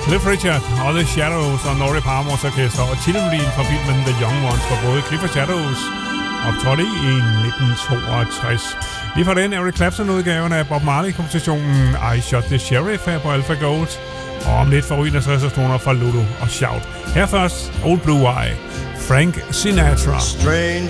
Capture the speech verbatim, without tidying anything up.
Cliff Richard og The Shadows og Norrie Palmers orkester og titelmelodien fra filmen The Young Ones, hvor både Cliff og Shadows optrådte i nitten toogtres. Lige fra den Eric Clapton-udgaven af Bob Marley-kompositionen I Shot the Sheriff her på Alpha Gold, og om lidt for enogtres kroner fra Lulu og Shout. Her først Old Blue Eye, Frank Sinatra. Strange